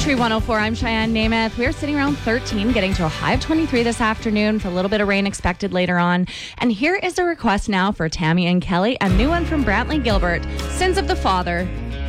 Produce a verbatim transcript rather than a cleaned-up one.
Country one oh four, I'm Cheyenne Namath. We're sitting around thirteen, getting to a high of twenty-three this afternoon with a little bit of rain expected later on. And here is a request now for Tammy and Kelly, a new one from Brantley Gilbert, Sins of the Father.